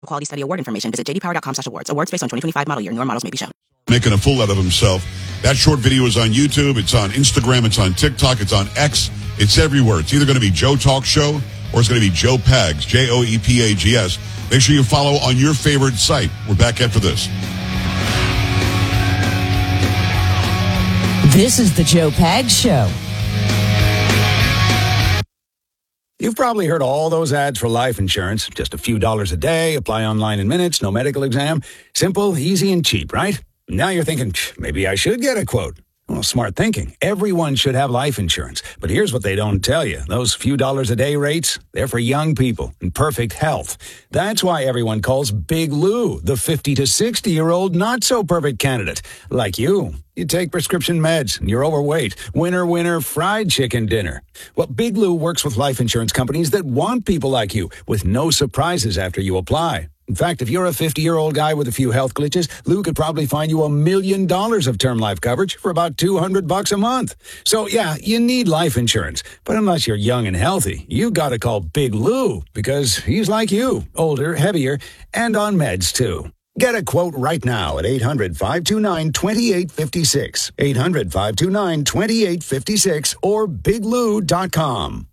Quality study award information. Visit jdpower.com/awards. Awards based on 2025 model year. Newer models may be shown. Making a fool out of himself. That short video is on YouTube. It's on Instagram. It's on TikTok. It's on X. It's everywhere. It's either going to be Joe Talk Show or it's going to be Joe Pags, Joepags. Make sure you follow on your favorite site. We're back after this. This is the Joe Pags Show. You've probably heard all those ads for life insurance. Just a few dollars a day, apply online in minutes, no medical exam. Simple, easy, and cheap, right? Now you're thinking, maybe I should get a quote. Well, smart thinking. Everyone should have life insurance. But here's what they don't tell you. Those few dollars a day rates, they're for young people in perfect health. That's why everyone calls Big Lou the 50 to 60-year-old not-so-perfect candidate. Like you. You take prescription meds, and you're overweight. Winner, fried chicken dinner. Well, Big Lou works with life insurance companies that want people like you, with no surprises after you apply. In fact, if you're a 50-year-old guy with a few health glitches, Lou could probably find you $1 million of term life coverage for about $200 a month. So, yeah, you need life insurance. But unless you're young and healthy, you got to call Big Lou, because he's like you, older, heavier, and on meds, too. Get a quote right now at 800-529-2856, 800-529-2856, or biglou.com.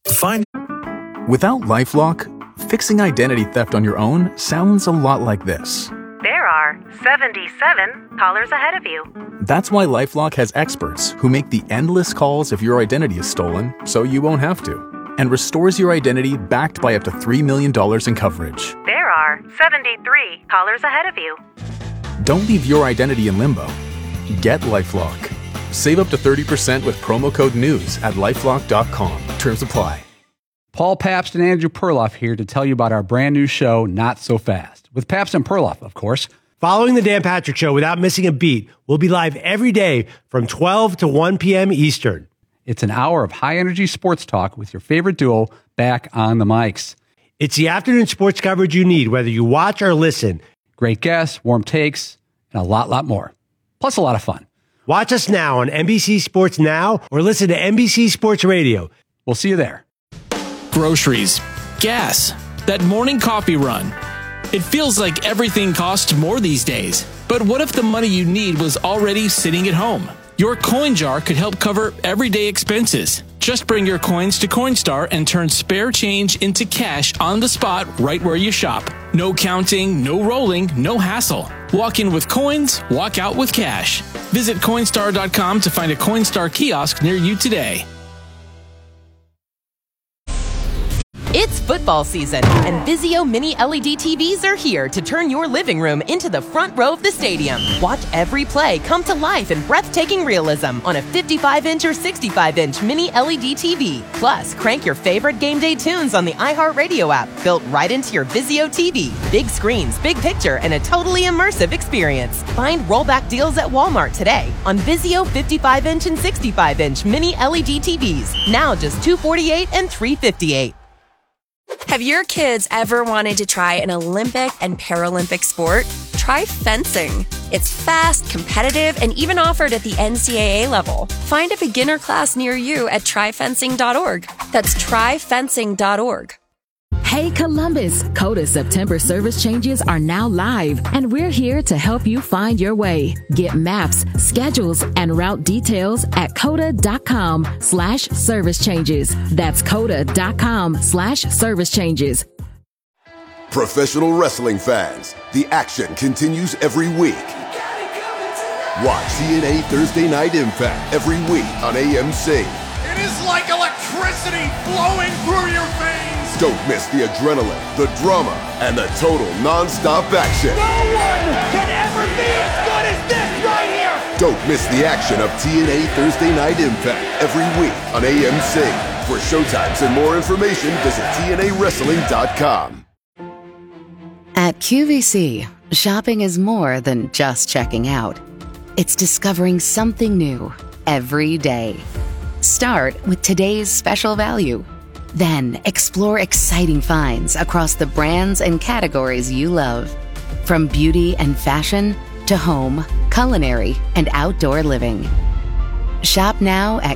Without LifeLock, fixing identity theft on your own sounds a lot like this. There are 77 callers ahead of you. That's why LifeLock has experts who make the endless calls if your identity is stolen, so you won't have to, and restores your identity backed by up to $3 million in coverage. There are 73 callers ahead of you. Don't leave your identity in limbo. Get LifeLock. Save up to 30% with promo code NEWS at LifeLock.com. Terms apply. Paul Pabst and Andrew Perloff here to tell you about our brand new show, Not So Fast, with Pabst and Perloff, of course. Following the Dan Patrick Show without missing a beat, we'll be live every day from 12 to 1 p.m. Eastern. It's an hour of high-energy sports talk with your favorite duo back on the mics. It's the afternoon sports coverage you need, whether you watch or listen. Great guests, warm takes, and a lot more. Plus a lot of fun. Watch us now on NBC Sports Now or listen to NBC Sports Radio. We'll see you there. Groceries, gas, that morning coffee run. It feels like everything costs more these days. But what if the money you need was already sitting at home? Your coin jar could help cover everyday expenses. Just bring your coins to Coinstar and turn spare change into cash on the spot right where you shop. No counting, no rolling, no hassle. Walk in with coins, walk out with cash. Visit Coinstar.com to find a Coinstar kiosk near you today. It's football season, and Vizio Mini LED TVs are here to turn your living room into the front row of the stadium. Watch every play come to life in breathtaking realism on a 55-inch or 65-inch Mini LED TV. Plus, crank your favorite game day tunes on the iHeartRadio app, built right into your Vizio TV. Big screens, big picture, and a totally immersive experience. Find rollback deals at Walmart today on Vizio 55-inch and 65-inch Mini LED TVs. Now just $248 and $358. Have your kids ever wanted to try an Olympic and Paralympic sport? Try fencing. It's fast, competitive, and even offered at the NCAA level. Find a beginner class near you at tryfencing.org. That's tryfencing.org. Hey Columbus, COTA September service changes are now live, and we're here to help you find your way. Get maps, schedules, and route details at COTA.com/service changes. That's COTA.com/service changes. Professional wrestling fans, the action continues every week. Watch TNA Thursday Night Impact every week on AMC. It is like electricity flowing through your veins. Don't miss the adrenaline, the drama, and the total non-stop action. No one can ever be as good as this right here. Don't miss the action of TNA Thursday Night Impact every week on AMC. For showtimes and more information, visit TNAWrestling.com. At QVC, shopping is more than just checking out. It's discovering something new every day. Start with today's special value. Then explore exciting finds across the brands and categories you love. From beauty and fashion to home, culinary, and outdoor living. Shop now at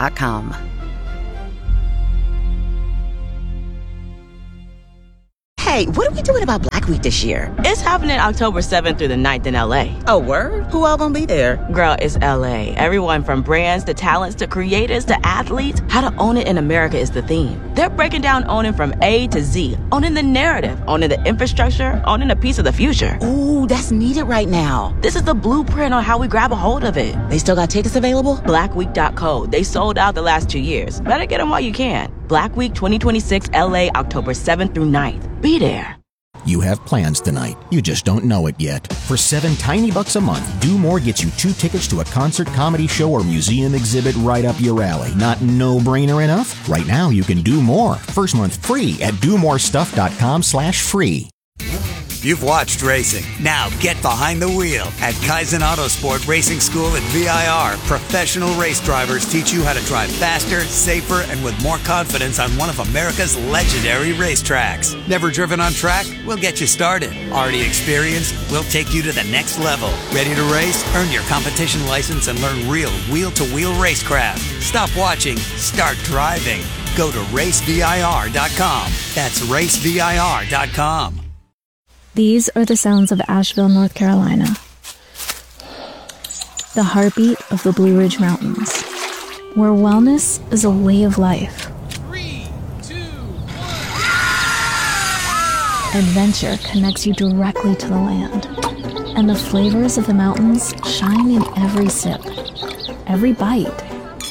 QVC.com. Hey, what are we doing about Black Week this year? It's happening October 7th through the 9th in LA. Oh, word? Who all gonna be there? Girl, it's LA. Everyone from brands to talents to creators to athletes. How to own it in America is the theme. They're breaking down owning from A to Z. Owning the narrative, owning the infrastructure, owning a piece of the future. Ooh, that's needed right now. This is the blueprint on how we grab a hold of it. They still got tickets available? Blackweek.co. They sold out the last 2 years. Better get them while you can. Black Week 2026 LA, October 7th through 9th. Be there. You have plans tonight. You just don't know it yet. For $7 tiny a month, Do More gets you 2 tickets to a concert, comedy show, or museum exhibit right up your alley. Not no-brainer enough? Right now, you can do more. First month free at domorestuff.com/free. You've watched racing. Now get behind the wheel. At Kaizen Autosport Racing School at VIR, professional race drivers teach you how to drive faster, safer, and with more confidence on one of America's legendary racetracks. Never driven on track? We'll get you started. Already experienced? We'll take you to the next level. Ready to race? Earn your competition license and learn real wheel-to-wheel racecraft. Stop watching. Start driving. Go to racevir.com. That's racevir.com. These are the sounds of Asheville, North Carolina. The heartbeat of the Blue Ridge Mountains, where wellness is a way of life. 3, 2, 1. Adventure connects you directly to the land, and the flavors of the mountains shine in every sip, every bite.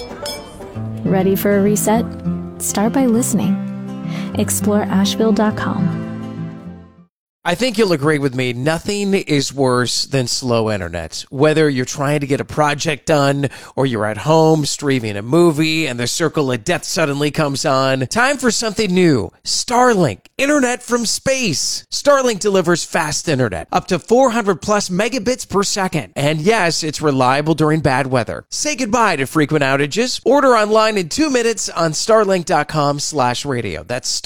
Ready for a reset? Start by listening. Explore Asheville.com. I think you'll agree with me, nothing is worse than slow internet. Whether you're trying to get a project done or you're at home streaming a movie and the circle of death suddenly comes on, time for something new. Starlink, internet from space. Starlink delivers fast internet, up to 400 plus megabits per second. And yes, it's reliable during bad weather. Say goodbye to frequent outages. Order online in 2 minutes on starlink.com/radio. That's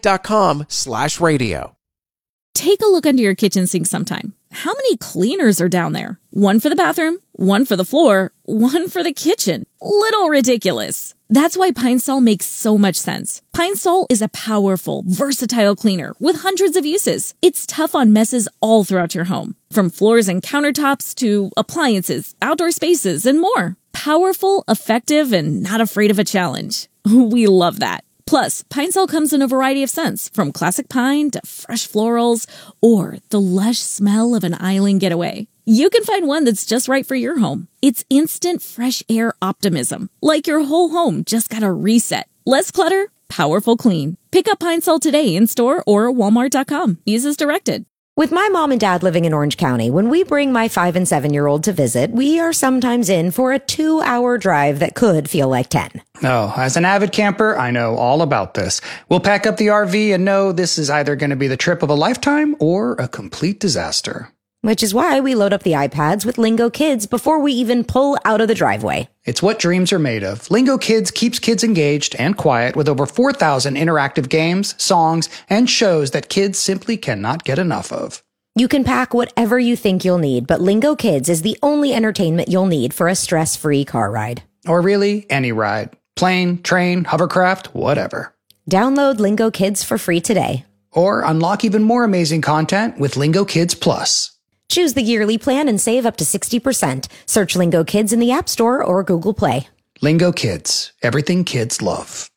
starlink.com/radio. Take a look under your kitchen sink sometime. How many cleaners are down there? One for the bathroom, one for the floor, one for the kitchen. Little ridiculous. That's why Pine Sol makes so much sense. Pine Sol is a powerful, versatile cleaner with hundreds of uses. It's tough on messes all throughout your home, from floors and countertops to appliances, outdoor spaces, and more. Powerful, effective, and not afraid of a challenge. We love that. Plus, Pine Sol comes in a variety of scents, from classic pine to fresh florals, or the lush smell of an island getaway. You can find one that's just right for your home. It's instant fresh air optimism, like your whole home just got a reset. Less clutter, powerful clean. Pick up Pine Sol today in store or walmart.com. Use as directed. With my mom and dad living in Orange County, when we bring my 5- and 7-year-old to visit, we are sometimes in for a 2-hour drive that could feel like 10. Oh, as an avid camper, I know all about this. We'll pack up the RV and know this is either going to be the trip of a lifetime or a complete disaster. Which is why we load up the iPads with Lingo Kids before we even pull out of the driveway. It's what dreams are made of. Lingo Kids keeps kids engaged and quiet with over 4,000 interactive games, songs, and shows that kids simply cannot get enough of. You can pack whatever you think you'll need, but Lingo Kids is the only entertainment you'll need for a stress-free car ride. Or really, any ride. Plane, train, hovercraft, whatever. Download Lingo Kids for free today. Or unlock even more amazing content with Lingo Kids Plus. Choose the yearly plan and save up to 60%. Search Lingo Kids in the App Store or Google Play. Lingo Kids. Everything kids love.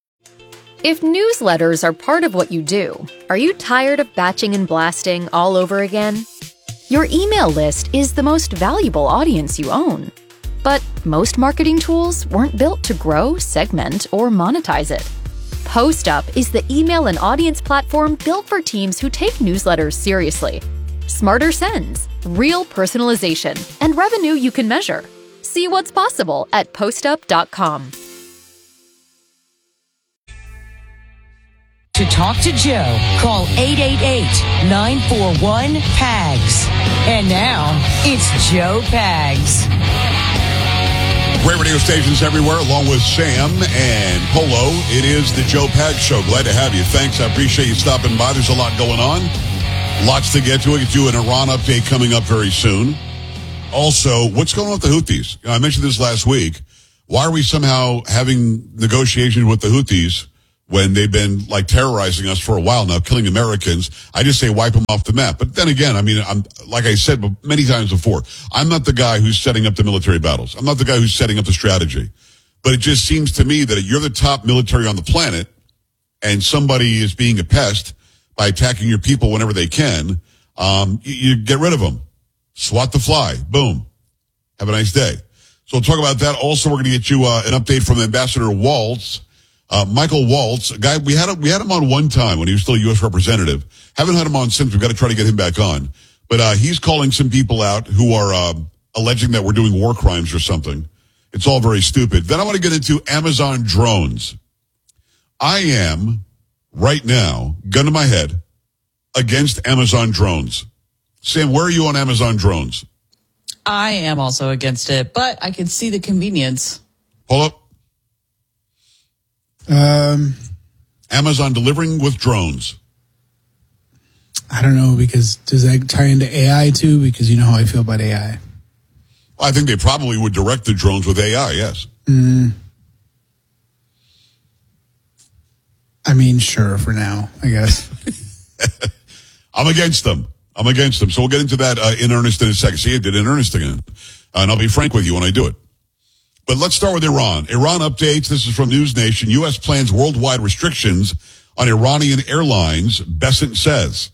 If newsletters are part of what you do, are you tired of batching and blasting all over again? Your email list is the most valuable audience you own. But most marketing tools weren't built to grow, segment, or monetize it. PostUp is the email and audience platform built for teams who take newsletters seriously. Smarter sends, real personalization, and revenue you can measure. See what's possible at postup.com. To talk to Joe, call 888-941-PAGS. And now, it's Joe Pags. Great radio stations everywhere, along with Sam and Polo. It is the Joe Pags Show. Glad to have you. Thanks. I appreciate you stopping by. There's a lot going on. Lots to get to. We'll get you an Iran update coming up very soon. Also, what's going on with the Houthis? I mentioned this last week. Why are we somehow having negotiations with the Houthis when they've been like terrorizing us for a while now, killing Americans. I just say wipe them off the map. But then again, I mean, I'm like I said many times before, I'm not the guy who's setting up the military battles. I'm not the guy who's setting up the strategy. But it just seems to me that you're the top military on the planet and somebody is being a pest by attacking your people whenever they can. You get rid of them. Swat the fly. Boom. Have a nice day. So we'll talk about that. Also, we're going to get you an update from Ambassador Waltz. Michael Waltz, a guy, we had him on one time when he was still a U.S. representative. Haven't had him on since. We've got to try to get him back on. But he's calling some people out who are alleging that we're doing war crimes or something. It's all very stupid. Then I want to get into Amazon drones. I am, right now, gun to my head, against Amazon drones. Sam, where are you on Amazon drones? I am also against it, but I can see the convenience. Hold up. Amazon delivering with drones. I don't know, because does that tie into AI too? Because you know how I feel about AI. Well, I think they probably would direct the drones with AI, yes. I mean, sure, for now, I guess. I'm against them. So we'll get into that in earnest in a second. See, I did in earnest again. And I'll be frank with you when I do it. But let's start with Iran. Iran updates. This is from News Nation. U.S. plans worldwide restrictions on Iranian airlines, Bessent says.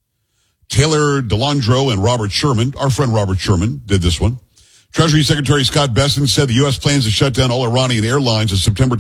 Taylor DeLandro and Robert Sherman, our friend Robert Sherman, did this one. Treasury Secretary Scott Bessent said the U.S. plans to shut down all Iranian airlines on September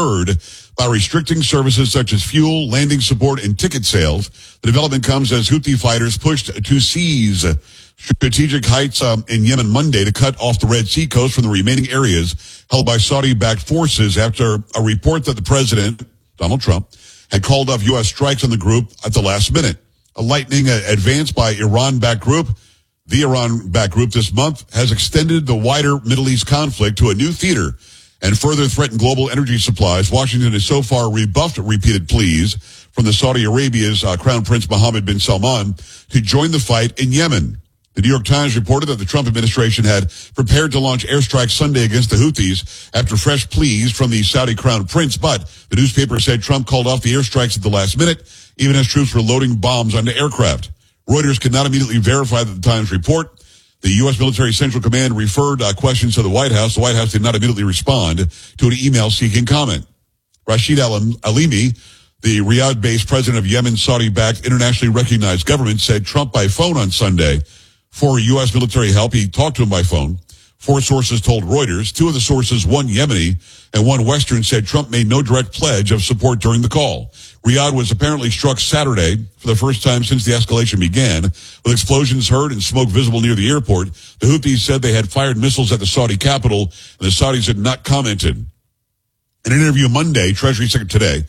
23rd by restricting services such as fuel, landing support, and ticket sales. The development comes as Houthi fighters pushed to seize strategic heights in Yemen Monday to cut off the Red Sea coast from the remaining areas held by Saudi-backed forces after a report that the president, Donald Trump, had called off U.S. strikes on the group at the last minute. A lightning advance by Iran-backed group. The Iran-backed group this month has extended the wider Middle East conflict to a new theater and further threatened global energy supplies. Washington has so far rebuffed repeated pleas from the Saudi Arabia's Crown Prince Mohammed bin Salman to join the fight in Yemen. The New York Times reported that the Trump administration had prepared to launch airstrikes Sunday against the Houthis after fresh pleas from the Saudi Crown Prince, but the newspaper said Trump called off the airstrikes at the last minute, even as troops were loading bombs onto aircraft. Reuters could not immediately verify the Times report. The U.S. Military Central Command referred questions to the White House. The White House did not immediately respond to an email seeking comment. Rashid Alimi, the Riyadh-based president of Yemen's Saudi-backed internationally recognized government, said Trump by phone on Sunday for U.S. military help. He talked to him by phone. 4 sources told Reuters. 2 of the sources, one Yemeni and one Western, said Trump made no direct pledge of support during the call. Riyadh was apparently struck Saturday for the first time since the escalation began, with explosions heard and smoke visible near the airport. The Houthis said they had fired missiles at the Saudi capital, and the Saudis had not commented. In an interview Monday, Treasury Secretary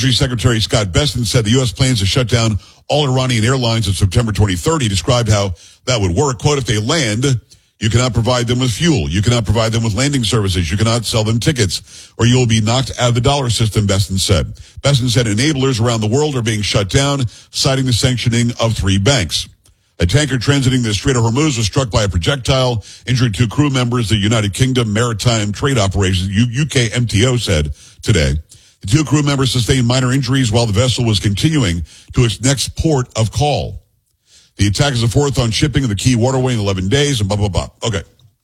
Scott Bessent said the U.S. plans to shut down all Iranian airlines on September 23rd. He described how that would work. Quote, if they land, you cannot provide them with fuel. You cannot provide them with landing services. You cannot sell them tickets, or you will be knocked out of the dollar system, Bessent said. Bessent said enablers around the world are being shut down, citing the sanctioning of 3 banks. A tanker transiting the Strait of Hormuz was struck by a projectile, injuring 2 crew members, the United Kingdom Maritime Trade Operations, UK MTO, said today. The 2 crew members sustained minor injuries while the vessel was continuing to its next port of call. The attack is the 4th on shipping in the key waterway in 11 days, and blah, blah, blah. Okay.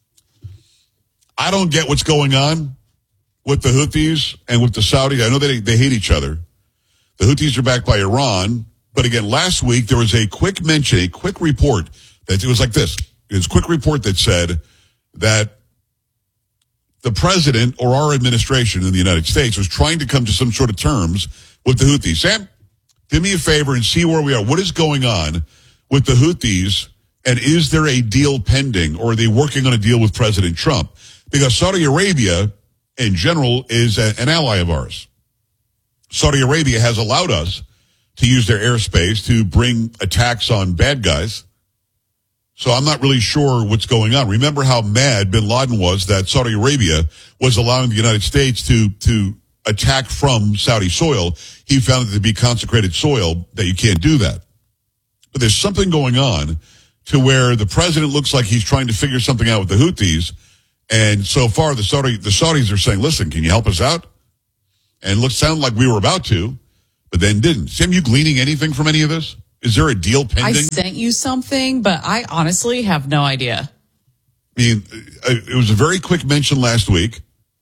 I don't get what's going on with the Houthis and with the Saudis. I know they hate each other. The Houthis are backed by Iran. But again, last week there was a quick report that it was like this. It was a quick report that said that the president or our administration in the United States was trying to come to some sort of terms with the Houthis. Sam, do me a favor and see where we are. What is going on with the Houthis, and is there a deal pending, or are they working on a deal with President Trump? Because Saudi Arabia, in general, is an ally of ours. Saudi Arabia has allowed us to use their airspace to bring attacks on bad guys. So I'm not really sure what's going on. Remember how mad bin Laden was that Saudi Arabia was allowing the United States to attack from Saudi soil. He found it to be consecrated soil, that you can't do that. But there's something going on to where the president looks like he's trying to figure something out with the Houthis. And so far, the Saudis are saying, listen, can you help us out? and sounded like we were about to, but then didn't. Sam, you gleaning anything from any of this? Is there a deal pending? I sent you something, but I honestly have no idea. I mean, it was a very quick mention last week,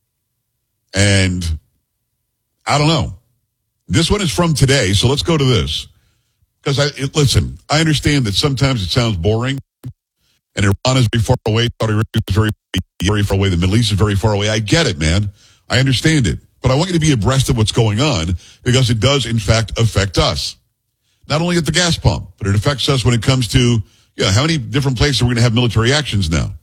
and I don't know. This one is from today, so let's go to this. Because, listen, I understand that sometimes it sounds boring, and Iran is very far away, Saudi Arabia is very far away, the Middle East is very far away. I get it, man. I understand it. But I want you to be abreast of what's going on, because it does, in fact, affect us. Not only at the gas pump, but it affects us when it comes to, how many different places are we going to have military actions now?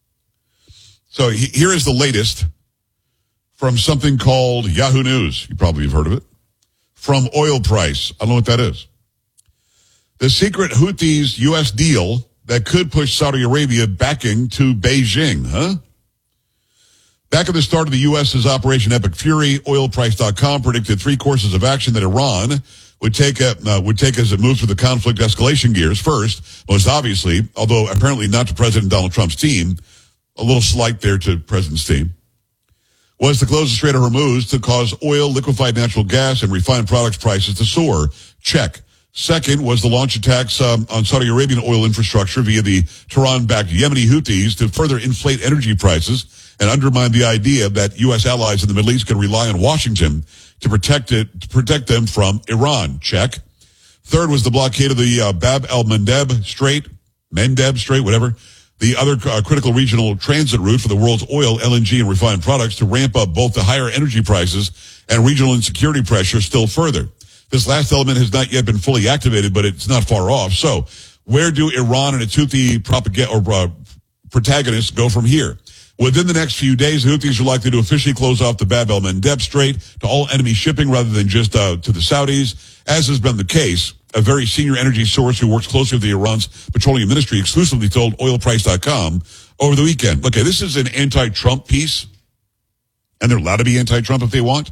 So here is the latest from something called Yahoo News. You probably have heard of it. From oil price. I don't know what that is. The secret Houthis U.S. deal that could push Saudi Arabia backing to Beijing, huh? Back at the start of the U.S.'s Operation Epic Fury, oilprice.com predicted 3 courses of action that Iran would take as it moves through the conflict escalation gears. First, most obviously, although apparently not to President Donald Trump's team, a little slight there to President's team, was to close the Strait of Hormuz to cause oil, liquefied natural gas, and refined products prices to soar. Check. Second was the launch attacks on Saudi Arabian oil infrastructure via the Tehran-backed Yemeni Houthis to further inflate energy prices and undermine the idea that U.S. allies in the Middle East can rely on Washington to protect them from Iran. Check. Third was the blockade of the Bab el-Mandeb Strait, whatever, the other critical regional transit route for the world's oil, LNG, and refined products to ramp up both the higher energy prices and regional insecurity pressure still further. This last element has not yet been fully activated, but it's not far off. So where do Iran and its Houthi protagonists go from here? Within the next few days, the Houthis are likely to officially close off the Bab el-Mandeb Strait to all enemy shipping rather than just to the Saudis, as has been the case. A very senior energy source who works closely with the Iran's petroleum ministry exclusively told oilprice.com over the weekend. Okay, this is an anti-Trump piece, and they're allowed to be anti-Trump if they want.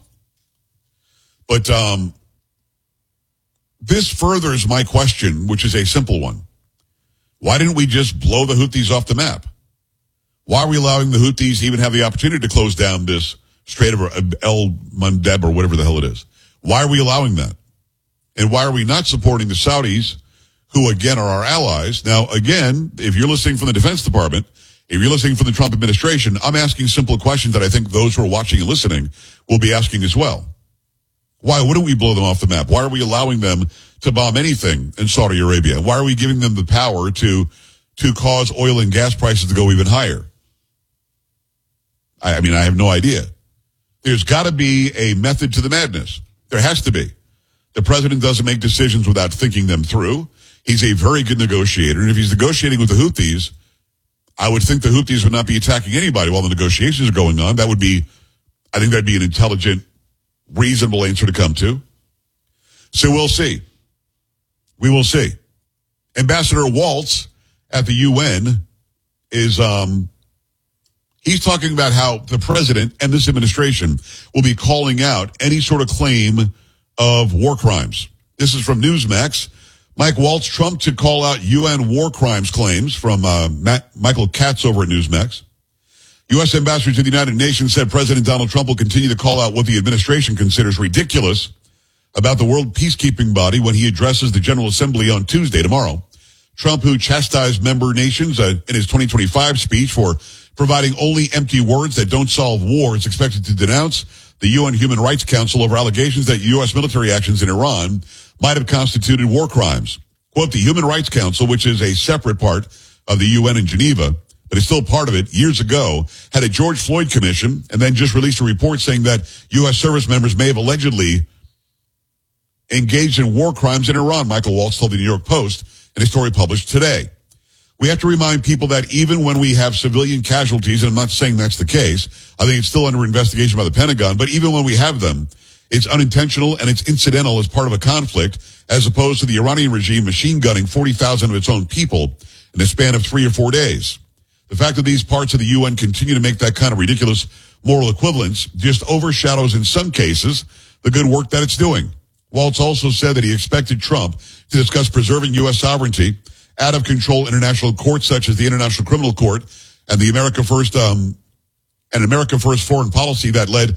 But this furthers my question, which is a simple one. Why didn't we just blow the Houthis off the map? Why are we allowing the Houthis to even have the opportunity to close down this Strait of el-Mandeb or whatever the hell it is? Why are we allowing that? And why are we not supporting the Saudis, who, again, are our allies? Now, again, if you're listening from the Defense Department, if you're listening from the Trump administration, I'm asking simple questions that I think those who are watching and listening will be asking as well. Why wouldn't we blow them off the map? Why are we allowing them to bomb anything in Saudi Arabia? Why are we giving them the power to cause oil and gas prices to go even higher? I mean, I have no idea. There's got to be a method to the madness. There has to be. The president doesn't make decisions without thinking them through. He's a very good negotiator. And if he's negotiating with the Houthis, I would think the Houthis would not be attacking anybody while the negotiations are going on. I think that'd be an intelligent, reasonable answer to come to. So we'll see. We will see. Ambassador Waltz at the UN is, he's talking about how the president and this administration will be calling out any sort of claim of war crimes. This is from Newsmax. Mike Waltz, Trump to call out UN war crimes claims from Michael Katz over at Newsmax. U.S. Ambassador to the United Nations said President Donald Trump will continue to call out what the administration considers ridiculous about the world peacekeeping body when he addresses the General Assembly on Tuesday, tomorrow. Trump, who chastised member nations in his 2025 speech for providing only empty words that don't solve war, is expected to denounce the UN Human Rights Council over allegations that U.S. military actions in Iran might have constituted war crimes. Quote, the Human Rights Council, which is a separate part of the UN in Geneva, but is still part of it, years ago, had a George Floyd commission and then just released a report saying that U.S. service members may have allegedly engaged in war crimes in Iran, Michael Waltz told the New York Post in a story published today. We have to remind people that even when we have civilian casualties, and I'm not saying that's the case, I think it's still under investigation by the Pentagon, but even when we have them, it's unintentional and it's incidental as part of a conflict, as opposed to the Iranian regime machine gunning 40,000 of its own people in a span of 3 or 4 days. The fact that these parts of the UN continue to make that kind of ridiculous moral equivalence just overshadows, in some cases, the good work that it's doing. Waltz also said that he expected Trump to discuss preserving U.S. sovereignty, out-of-control international courts such as the International Criminal Court, and the America First foreign policy that led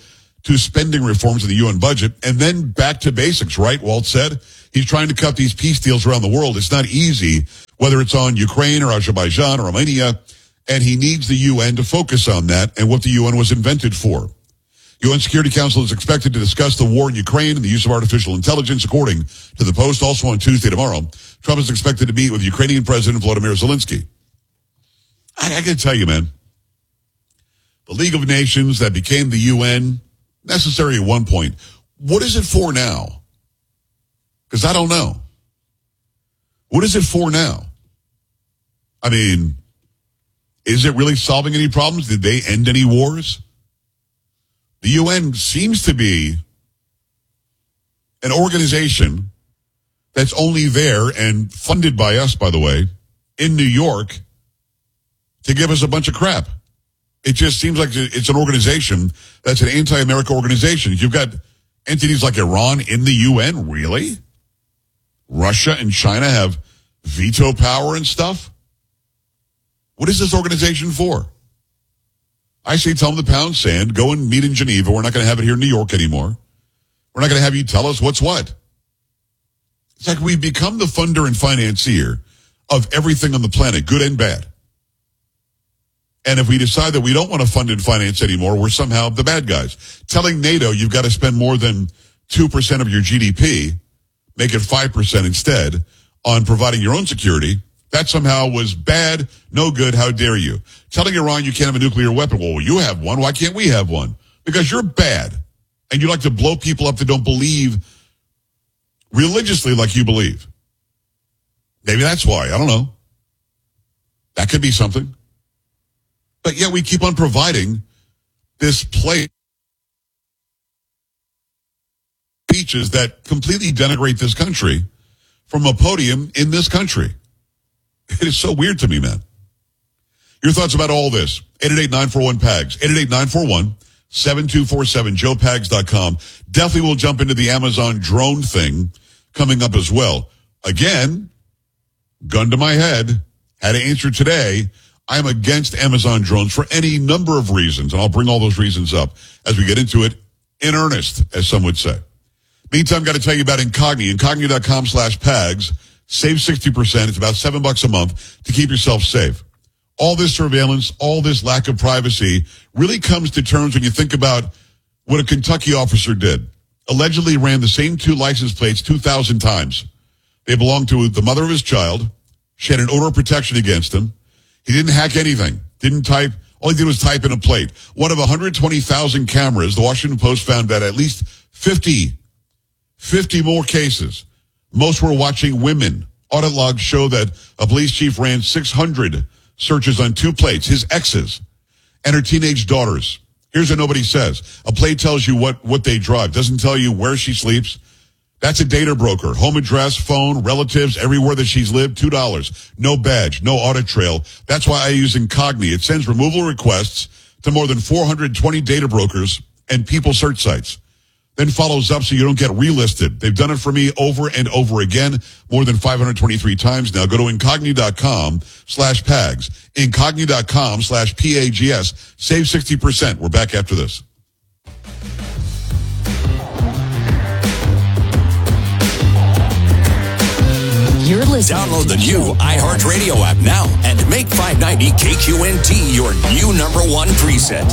to spending reforms in the UN budget, and then back to basics, right? Walt said he's trying to cut these peace deals around the world. It's not easy, whether it's on Ukraine or Azerbaijan or Armenia, and he needs the UN to focus on that and what the UN was invented for. UN Security Council is expected to discuss the war in Ukraine and the use of artificial intelligence, according to the Post. Also on Tuesday tomorrow, Trump is expected to meet with Ukrainian President Volodymyr Zelensky. I got to tell you, man, the League of Nations that became the UN, necessary at one point, what is it for now? Because I don't know. What is it for now? I mean, is it really solving any problems? Did they end any wars? The UN seems to be an organization that's only there and funded by us, by the way, in New York to give us a bunch of crap. It just seems like it's an organization that's an anti-America organization. You've got entities like Iran in the UN, really? Russia and China have veto power and stuff? What is this organization for? I say tell them the pound sand, go and meet in Geneva. We're not going to have it here in New York anymore. We're not going to have you tell us what's what. It's like we've become the funder and financier of everything on the planet, good and bad. And if we decide that we don't want to fund and finance anymore, we're somehow the bad guys. Telling NATO you've got to spend more than 2% of your GDP, make it 5% instead, on providing your own security, that somehow was bad, no good, how dare you. Telling Iran you can't have a nuclear weapon. Well, you have one. Why can't we have one? Because you're bad. And you like to blow people up that don't believe religiously like you believe. Maybe that's why. I don't know. That could be something. But yet we keep on providing this place speeches that completely denigrate this country from a podium in this country. It is so weird to me, man. Your thoughts about all this? 888-941-PAGS. 888-941-7247. JoePags.com. Definitely will jump into the Amazon drone thing coming up as well. Again, gun to my head, had to answer today. I'm against Amazon drones for any number of reasons, and I'll bring all those reasons up as we get into it in earnest, as some would say. Meantime, got to tell you about Incogni. Incogni.com/PAGS. Save 60%. It's about $7 a month to keep yourself safe. All this surveillance, all this lack of privacy really comes to terms when you think about what a Kentucky officer did. Allegedly ran the same two license plates 2,000 times. They belonged to the mother of his child. She had an order of protection against him. He didn't hack anything. Didn't type. All he did was type in a plate. One of 120,000 cameras, the Washington Post found that at least 50 more cases. Most were watching women. Audit logs show that a police chief ran 600 searches on two plates, his exes, and her teenage daughters. Here's what nobody says. A plate tells you what they drive. Doesn't tell you where she sleeps. That's a data broker. Home address, phone, relatives, everywhere that she's lived, $2. No badge, no audit trail. That's why I use Incogni. It sends removal requests to more than 420 data brokers and people search sites. Then follows up so you don't get relisted. They've done it for me over and over again, more than 523 times now. Go to Incogni.com/PAGS. Incogni.com/PAGS. Save 60%. We're back after this. You're listening. Download the new iHeartRadio app now and make 590 KQNT your new number one preset.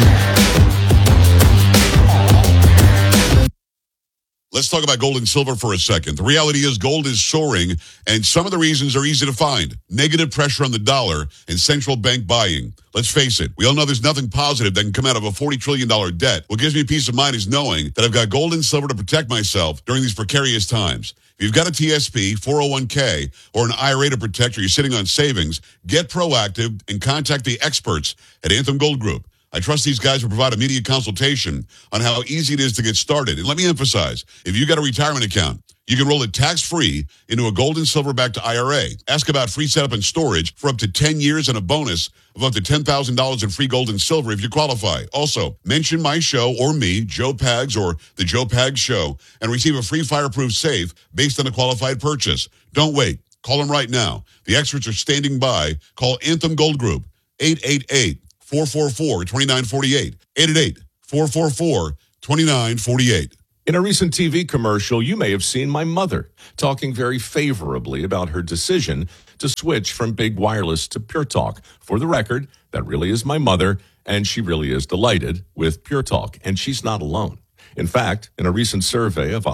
Let's talk about gold and silver for a second. The reality is gold is soaring, and some of the reasons are easy to find. Negative pressure on the dollar and central bank buying. Let's face it, we all know there's nothing positive that can come out of a $40 trillion debt. What gives me peace of mind is knowing that I've got gold and silver to protect myself during these precarious times. If you've got a TSP, 401k, or an IRA to protect, or you're sitting on savings, get proactive and contact the experts at Anthem Gold Group. I trust these guys will provide immediate consultation on how easy it is to get started. And let me emphasize, if you got a retirement account, you can roll it tax-free into a gold and silver-backed IRA. Ask about free setup and storage for up to 10 years and a bonus of up to $10,000 in free gold and silver if you qualify. Also, mention my show or me, Joe Pags or The Joe Pags Show, and receive a free fireproof safe based on a qualified purchase. Don't wait. Call them right now. The experts are standing by. Call Anthem Gold Group, 888-444-2948. 888-444-2948. 2948. In a recent TV commercial, you may have seen my mother talking very favorably about her decision to switch from big wireless to Pure Talk. For the record, that really is my mother, and she really is delighted with Pure Talk, and she's not alone. In fact, in a recent survey of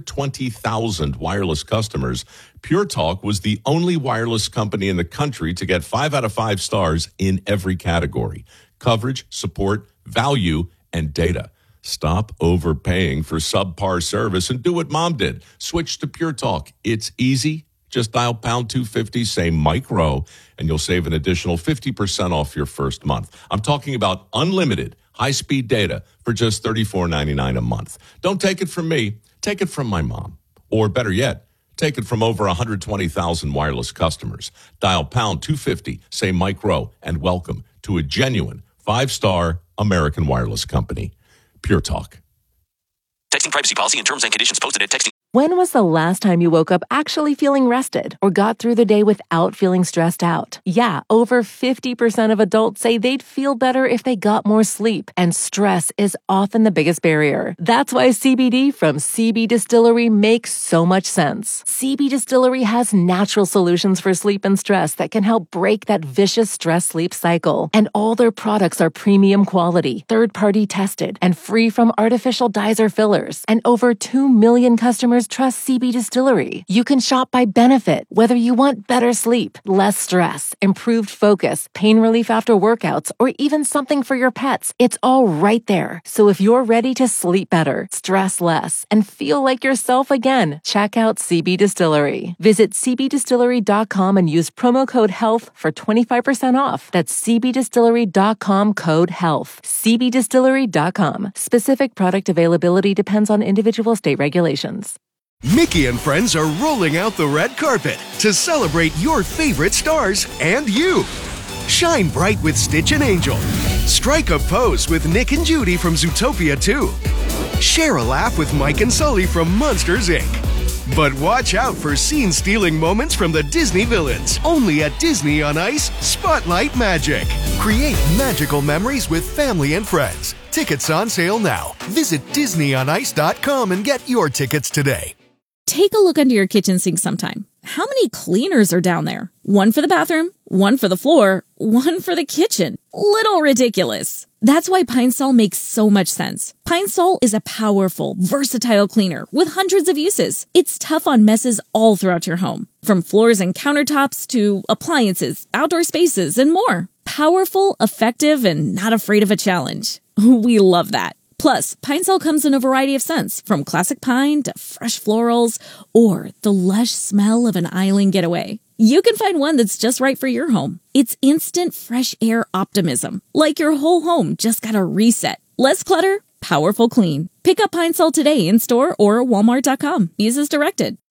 120,000 wireless customers, Pure Talk was the only wireless company in the country to get 5 out of 5 stars in every category: coverage, support, value, and data. Stop overpaying for subpar service and do what Mom did. Switch to Pure Talk. It's easy. Just dial pound 250, say Mike Rowe, and you'll save an additional 50% off your first month. I'm talking about unlimited high-speed data for just $34.99 a month. Don't take it from me. Take it from my mom. Or better yet, take it from over 120,000 wireless customers. Dial pound 250, say Mike Rowe, and welcome to a genuine 5-star American wireless company. Pure Talk. Texting privacy policy and terms and conditions posted at texting. When was the last time you woke up actually feeling rested or got through the day without feeling stressed out? Yeah, over 50% of adults say they'd feel better if they got more sleep, and stress is often the biggest barrier. That's why CBD from CB Distillery makes so much sense. CB Distillery has natural solutions for sleep and stress that can help break that vicious stress-sleep cycle. And all their products are premium quality, third-party tested, and free from artificial dyes or fillers. And over 2 million customers trust CB Distillery. You can shop by benefit, whether you want better sleep, less stress, improved focus, pain relief after workouts, or even something for your pets. It's all right there. So if you're ready to sleep better, stress less, and feel like yourself again, check out CB Distillery. Visit cbdistillery.com and use promo code HEALTH for 25% off. That's cbdistillery.com, code HEALTH. cbdistillery.com. Specific product availability depends on individual state regulations. Mickey and friends are rolling out the red carpet to celebrate your favorite stars and you. Shine bright with Stitch and Angel. Strike a pose with Nick and Judy from Zootopia 2. Share a laugh with Mike and Sully from Monsters, Inc. But watch out for scene-stealing moments from the Disney villains. Only at Disney on Ice, Spotlight Magic. Create magical memories with family and friends. Tickets on sale now. Visit DisneyOnIce.com and get your tickets today. Take a look under your kitchen sink sometime. How many cleaners are down there? One for the bathroom, one for the floor, one for the kitchen. Little ridiculous. That's why Pine Sol makes so much sense. Pine Sol is a powerful, versatile cleaner with hundreds of uses. It's tough on messes all throughout your home, from floors and countertops to appliances, outdoor spaces, and more. Powerful, effective, and not afraid of a challenge. We love that. Plus, Pine Sol comes in a variety of scents, from classic pine to fresh florals, or the lush smell of an island getaway. You can find one that's just right for your home. It's instant fresh air optimism, like your whole home just got a reset. Less clutter, powerful clean. Pick up Pine Sol today in store or Walmart.com. Use as directed.